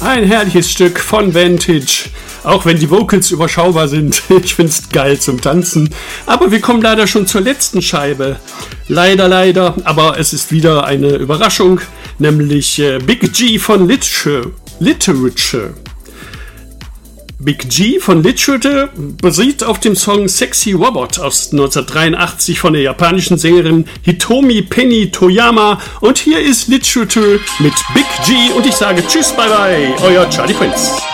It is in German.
Ein herrliches Stück von Vantage. Auch wenn die Vocals überschaubar sind. Ich find's geil zum Tanzen. Aber wir kommen leider schon zur letzten Scheibe. Leider. Aber es ist wieder eine Überraschung. Nämlich Big G von Literature. Big G von Literature basiert auf dem Song Sexy Robot aus 1983 von der japanischen Sängerin Hitomi Penny Toyama. Und hier ist Literature mit Big G und ich sage Tschüss, bye bye, euer Charlie Prince.